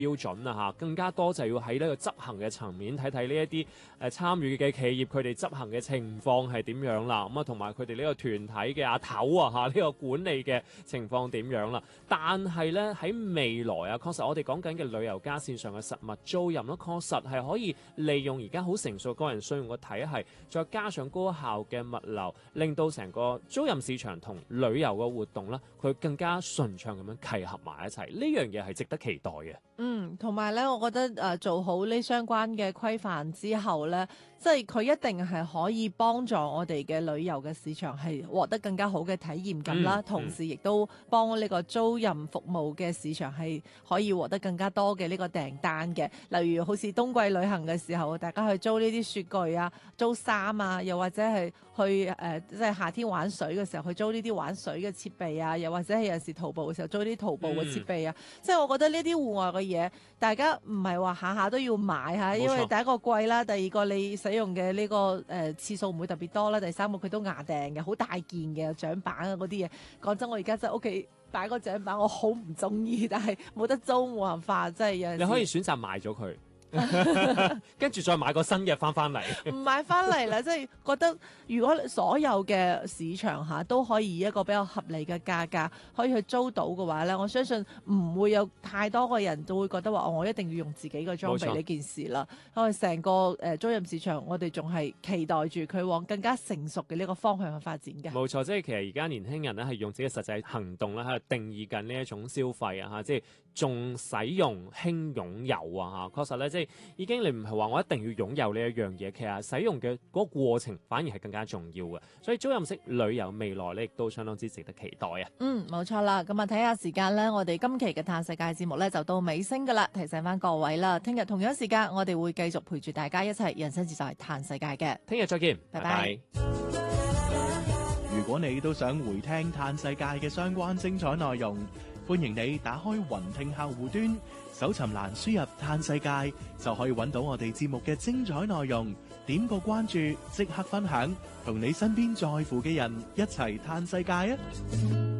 標準啊嚇，更加多就要喺呢個執行嘅層面睇睇呢一啲參與嘅企業佢哋執行嘅情況係點樣啦，咁啊同埋佢哋呢個團體嘅阿頭啊嚇呢個管理嘅情況點樣啦。但係咧喺未來啊，確實我哋講緊嘅旅遊加線上嘅實物租賃咯，確實係可以利用而家好成熟個人信用嘅體系，再加上高效嘅物流，令到成個租賃市場同旅遊嘅活動啦，佢更加順暢咁樣契合埋一齊。呢樣嘢係值得期待嘅。 同埋咧，我覺得做好呢相關嘅規範之後咧，即係佢一定係可以幫助我哋嘅旅遊嘅市場係獲得更加好嘅體驗感啦，同時亦都幫呢個租賃服務嘅市場係可以獲得更加多嘅呢個訂單嘅。例如好似冬季旅行嘅時候，大家去租呢啲雪具啊、租衫啊，又或者係去即係夏天玩水嘅時候去租呢啲玩水嘅設備啊，又或者係有時徒步嘅時候租啲徒步嘅設備啊。即係我覺得呢啲戶外嘅嘢，大家唔係話下下都要買嚇，因為第一個貴啦，第二個你使用嘅呢個次數唔會特別多啦，第三個佢都牙訂嘅，好大件嘅獎板啊嗰啲嘢。講真，我而家真係屋企擺個獎板，我好唔中意，但係冇得租冇辦法，真係有陣時。 你可以選擇賣咗佢。跟住再買個新嘅翻嚟， 唔買翻嚟啦，即係覺得如果所有嘅市場下都可以以一個比較合理嘅價格可以去租到嘅話咧，我相信唔會有太多個人都會覺得話我一定要用自己嘅裝備呢件事啦。因為成個租賃市場，我哋仲係期待住佢往更加成熟嘅呢個方向去發展嘅。 冇錯，即係其實而家年輕人咧係用自己實際行動咧喺度定義緊呢一種消費啊嚇，即係重使用輕擁有啊嚇，確實咧即係已經你唔係話我一定要擁有呢一樣嘢，其實使用嘅嗰個過程反而係更加重要嘅，所以租賃式旅遊未來咧亦都相當之值得期待啊！ 冇錯啦，咁啊睇下時間咧，我哋今期嘅嘆世界節目咧就到尾聲噶啦，提醒翻各位啦，聽日同樣時間我哋會繼續陪住大家一齊人生自在嘆世界嘅， 聽日再見， 拜拜。 如果你都想回聽嘆世界嘅相關精彩內容，歡迎你打開雲聽客戶端，搜尋欄輸入嘆世界，就可以揾到我哋節目嘅精彩內容。點個關注，即刻分享，同你身邊在乎嘅人一齊嘆世界啊！